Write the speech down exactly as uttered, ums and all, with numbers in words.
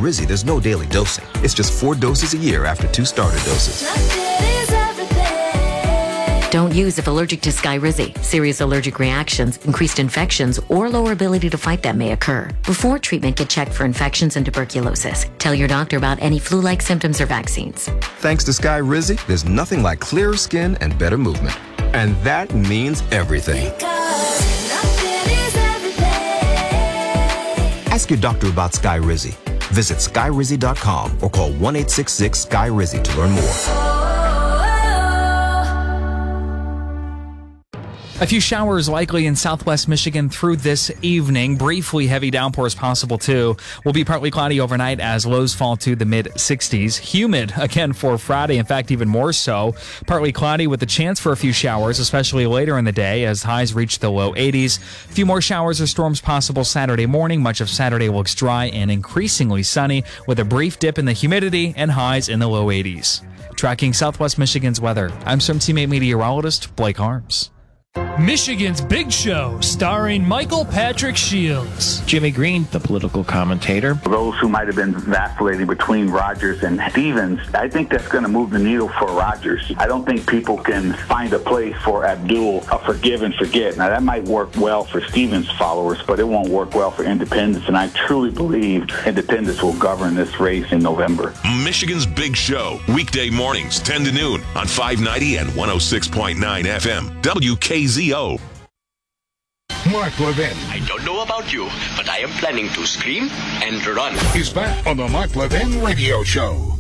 Rizzi, there's no daily dosing. It's just four doses a year after two starter doses. Don't use if allergic to Skyrizi. Serious allergic reactions, increased infections, or lower ability to fight them may occur. Before treatment, get checked for infections and tuberculosis. Tell your doctor about any flu-like symptoms or vaccines. Thanks to Skyrizi, there's nothing like clearer skin and better movement. And that means everything. Ask your doctor about Skyrizi. Visit Skyrizi dot com or call one eight six six Sky Rizzi to learn more. A few showers likely in southwest Michigan through this evening. Briefly, heavy downpours possible too. Will be partly cloudy overnight as lows fall to the mid sixties. Humid again for Friday, in fact, even more so. Partly cloudy with a chance for a few showers, especially later in the day as highs reach the low eighties. A few more showers or storms possible Saturday morning. Much of Saturday looks dry and increasingly sunny with a brief dip in the humidity and highs in the low eighties. Tracking southwest Michigan's weather, I'm some teammate meteorologist Blake Harms. Michigan's Big Show, starring Michael Patrick Shields. Jimmy Green, the political commentator. For those who might have been vacillating between Rodgers and Stevens, I think that's going to move the needle for Rodgers. I don't think people can find a place for Abdul, a forgive and forget. Now, that might work well for Stevens' followers, but it won't work well for independents, and I truly believe independents will govern this race in November. Michigan's Big Show, weekday mornings, ten to noon on five ninety and one oh six point nine F M, W K Z O. Mark Levin. I don't know about you, but I am planning to scream and run. He's back on the Mark Levin Radio Show.